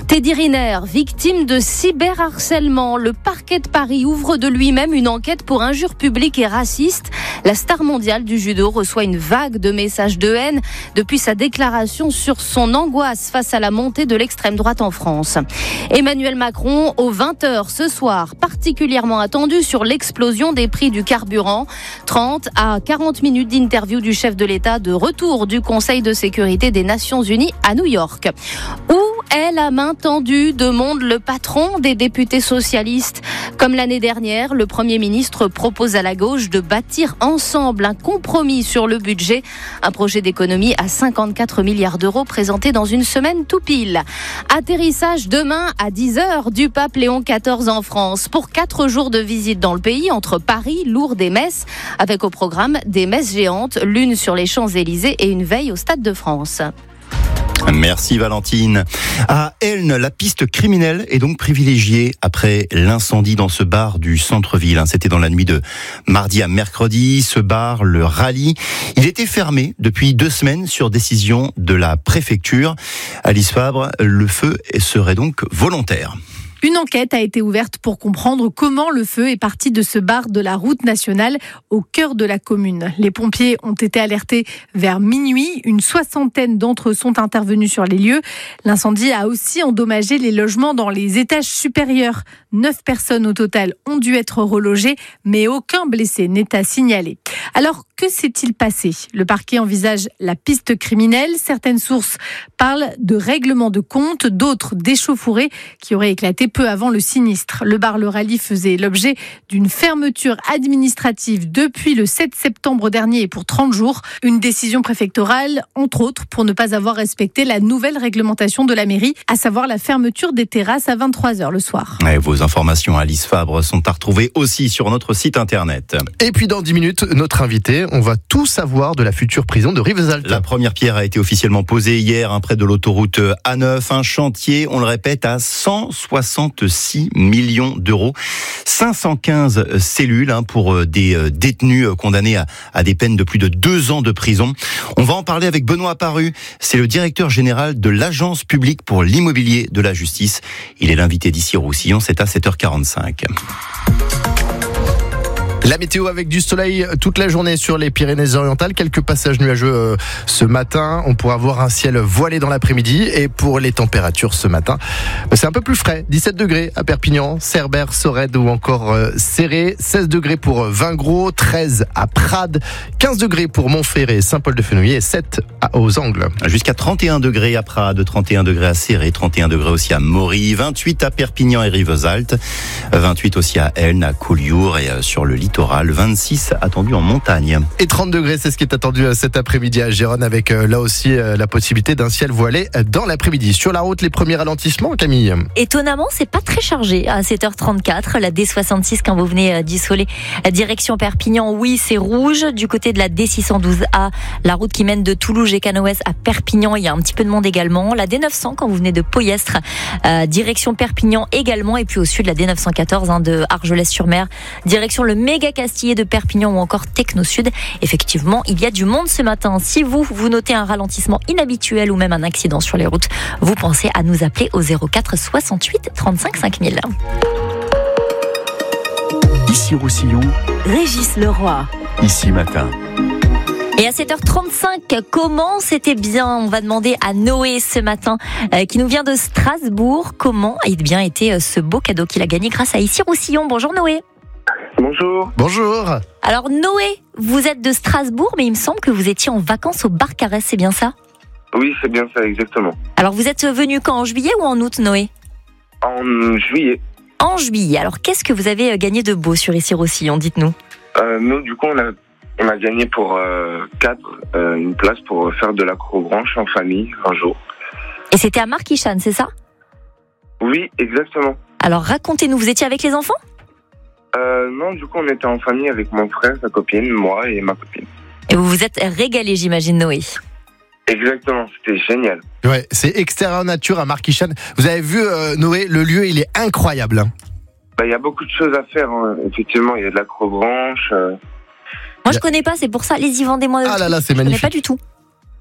Teddy Riner, victime de cyberharcèlement. Le parquet de Paris ouvre de lui-même une enquête pour injures publiques et racistes. La star mondiale du judo reçoit une vague de messages de haine depuis sa déclaration sur son angoisse face à la montée de l'extrême droite en France. Emmanuel Macron, aux 20h ce soir, particulièrement attendu sur l'explosion des prix du carburant. 30 à 40 minutes d'interview du chef de l'État de retour du Conseil de sécurité des Nations Unies à New York. Où est la main tendue, demande le patron des députés socialistes. Comme l'année dernière, le Premier ministre propose à la gauche de bâtir ensemble un compromis sur le budget. Un projet d'économie à 54 milliards d'euros présenté dans une semaine tout pile. Atterrissage demain à 10h du pape Léon XIV en France pour 4 jours de visite dans le pays entre Paris, Lourdes et Metz, avec au programme des messes géantes, l'une sur les Champs-Élysées et une veille au Stade de France. Merci Valentine. À Elne, la piste criminelle est donc privilégiée après l'incendie dans ce bar du centre-ville. C'était dans la nuit de mardi à mercredi. Ce bar, le Rallye, il était fermé depuis 2 semaines sur décision de la préfecture. Alice Fabre, le feu serait donc volontaire. Une enquête a été ouverte pour comprendre comment le feu est parti de ce bar de la route nationale au cœur de la commune. Les pompiers ont été alertés vers minuit. Une 60aine d'entre eux sont intervenus sur les lieux. L'incendie a aussi endommagé les logements dans les étages supérieurs. 9 personnes au total ont dû être relogées, mais aucun blessé n'est à signaler. Alors, que s'est-il passé ? Le parquet envisage la piste criminelle. Certaines sources parlent de règlement de compte, d'autres d'échauffourées qui auraient éclaté peu avant le sinistre. Le bar Le Rallye faisait l'objet d'une fermeture administrative depuis le 7 septembre dernier et pour 30 jours. Une décision préfectorale, entre autres, pour ne pas avoir respecté la nouvelle réglementation de la mairie, à savoir la fermeture des terrasses à 23h le soir. Et vos informations, Alice Fabre, sont à retrouver aussi sur notre site internet. Et puis dans 10 minutes, notre invité, on va tout savoir de la future prison de Rivesaltes. La première pierre a été officiellement posée hier près de l'autoroute A9. Un chantier, on le répète, à 166 millions d'euros. 515 cellules pour des détenus condamnés à des peines de plus de 2 ans de prison. On va en parler avec Benoît Apparu. C'est le directeur général de l'Agence publique pour l'immobilier de la justice. Il est l'invité d'Ici Roussillon. C'est à 7h45. La météo avec du soleil toute la journée sur les Pyrénées-Orientales. Quelques passages nuageux ce matin. On pourra voir un ciel voilé dans l'après-midi. Et pour les températures ce matin, c'est un peu plus frais. 17 degrés à Perpignan, Cerbère, Sorède ou encore Céré. 16 degrés pour Vingros, 13 à Prades, 15 degrés pour Montferré, Saint-Paul-de-Fenouillet et 7 aux Angles. Jusqu'à 31 degrés à Prades, 31 degrés à Céré, 31 degrés aussi à Mory, 28 à Perpignan et Rivesaltes, 28 aussi à Elne, à Collioure et sur le littoral. 26 attendu en montagne. Et 30 degrés, c'est ce qui est attendu cet après-midi à Gérone avec là aussi la possibilité d'un ciel voilé dans l'après-midi. Sur la route, les premiers ralentissements, Camille. Étonnamment, c'est pas très chargé à 7h34. La D66 quand vous venez d'Issoler, direction Perpignan, oui, c'est rouge. Du côté de la D612A, la route qui mène de Toulouse et Canoës à Perpignan, il y a un petit peu de monde également. La D900 quand vous venez de Poyestre, direction Perpignan également. Et puis au sud, la D914 de Argelès-sur-Mer, direction le méga Castillé de Perpignan ou encore Techno Sud. Effectivement, il y a du monde ce matin. Si vous notez un ralentissement inhabituel ou même un accident sur les routes, vous pensez à nous appeler au 04 68 35 5000. Ici Roussillon, Régis Leroy. Ici Matin. Et à 7h35, comment c'était bien ? On va demander à Noé ce matin, qui nous vient de Strasbourg, comment a bien été ce beau cadeau qu'il a gagné grâce à Ici Roussillon. Bonjour Noé. Bonjour. Bonjour. Alors Noé, vous êtes de Strasbourg, mais il me semble que vous étiez en vacances au Barcarès, c'est bien ça ? Oui, c'est bien ça, exactement. Alors vous êtes venu quand, en juillet ou en août, Noé ? En juillet. En juillet. Alors qu'est-ce que vous avez gagné de beau sur Ici Roussillon ? Dites-nous. Nous, du coup, on a gagné pour 4 une place pour faire de l'acrobranche en famille un jour. Et c'était à Marquichane, c'est ça ? Oui, exactement. Alors racontez-nous, vous étiez avec les enfants ? Non, du coup, on était en famille avec mon frère, sa copine, moi et ma copine. Et vous vous êtes régalé, j'imagine, Noé. Exactement, c'était génial. Ouais, c'est extérieur nature à Marquichane. Vous avez vu, Noé, le lieu, il est incroyable. Il y a beaucoup de choses à faire, effectivement. Il y a de l'acrobranche. Moi, je connais pas, c'est pour ça. Allez-y, vendez-moi. Ah là là, c'est je magnifique. connais pas du tout.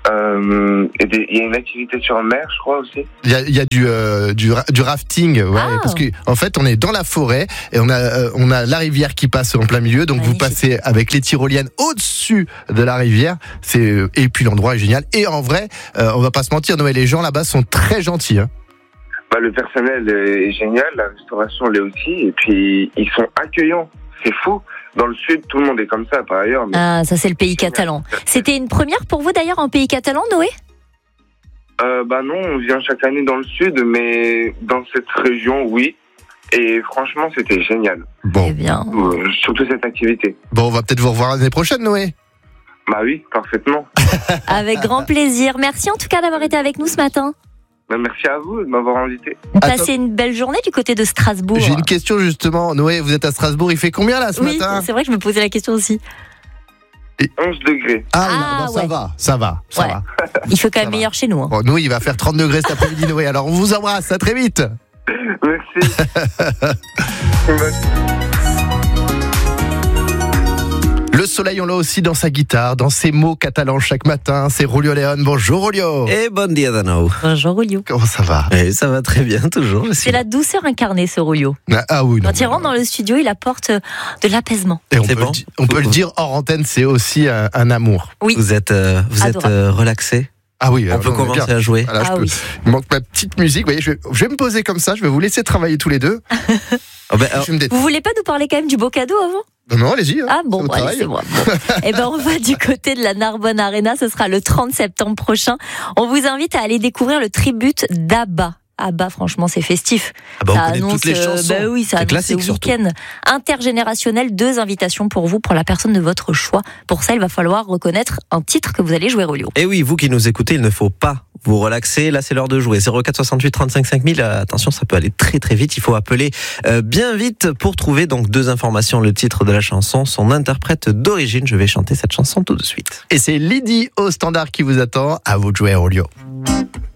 Il y a une activité sur mer, je crois aussi. Il y a du rafting, ouais, parce que en fait on est dans la forêt et on a la rivière qui passe en plein milieu, donc Magnifique. vous passez avec les tyroliennes au-dessus de la rivière. Et puis l'endroit est génial. Et en vrai, on va pas se mentir, Noé, les gens là-bas sont très gentils. Hein. Le personnel est génial, la restauration l'est aussi, et puis ils sont accueillants. C'est fou. Dans le sud, tout le monde est comme ça, par ailleurs. Mais Ah, ça c'est le pays catalan. C'était une première pour vous d'ailleurs en pays catalan, Noé? Non, on vient chaque année dans le sud, mais dans cette région, oui. Et franchement, c'était génial. Bon, Eh bien. Surtout cette activité. on va peut-être vous revoir l'année prochaine, Noé. Bah oui, parfaitement. Avec grand plaisir. Merci en tout cas d'avoir été avec nous ce matin. Merci à vous de m'avoir invité. Passez une belle journée du côté de Strasbourg. J'ai une question justement, Noé, vous êtes à Strasbourg, il fait combien là ce Oui, matin? c'est vrai que je me posais la question aussi. 11 degrés. Ah, ouais. ça va. Ouais. Il fait quand Ça même va. meilleur chez nous. Hein. Bon, nous, il va faire 30 degrés cet après-midi, Noé. Alors, on vous embrasse. À très vite. Merci. Le soleil, on l'a aussi dans sa guitare, dans ses mots catalans chaque matin. C'est Rolio León. Bonjour, Rolio. Et bon dia de nou. Bonjour Rolio. Comment ça va? Et ça va très bien, toujours. C'est la douceur incarnée ce Rolio. Ah oui, non. Quand il rentre dans le studio, il apporte de l'apaisement. Et on C'est peut, bon. on peut le dire hors antenne, c'est aussi un amour. Oui. Vous êtes relaxé. Ah oui, On peut est commencer bien. à jouer. Voilà, Ah oui. Il manque ma petite musique. Vous voyez, je vais me poser comme ça. Je vais vous laisser travailler tous les deux. Oh ben, Je vais me détendre. Vous voulez pas nous parler quand même du beau cadeau avant? Non, allez-y. hein. Ah bon, C'est votre allez, travail. c'est moi. Bon. Eh ben, on va du côté de la Narbonne Arena. Ce sera le 30 septembre prochain. On vous invite à aller découvrir le tribute d'ABBA. ABBA, franchement, c'est festif. Ah bah, on Ça connaît annonce, toutes les chansons. bah oui, ça C'est annonce classique, le surtout. week-end intergénérationnel. 2 invitations pour vous, pour la personne de votre choix. Pour ça, il va falloir reconnaître un titre que vous allez jouer, Rolio. Et oui, vous qui nous écoutez, il ne faut pas vous relaxer. Là, c'est l'heure de jouer. 04 68 35 5000. Attention, ça peut aller très très vite. Il faut appeler bien vite pour trouver donc 2 informations. Le titre de la chanson, son interprète d'origine. Je vais chanter cette chanson tout de suite. Et c'est Lydie au standard qui vous attend. À vous de jouer, Rolio.